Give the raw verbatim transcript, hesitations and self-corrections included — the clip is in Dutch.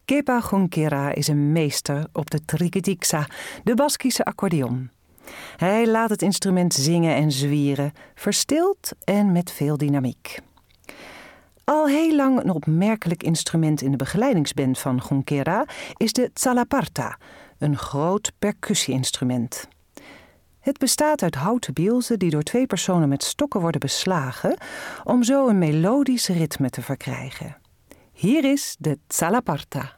Kepa Junquera is een meester op de triquitixa, de Baskische accordeon. Hij laat het instrument zingen en zwieren, verstild en met veel dynamiek. Al heel lang een opmerkelijk instrument in de begeleidingsband van Junquera is de tzalaparta, een groot percussie-instrument. Het bestaat uit houten bielzen die door twee personen met stokken worden beslagen om zo een melodisch ritme te verkrijgen. Hier is de tzalaparta.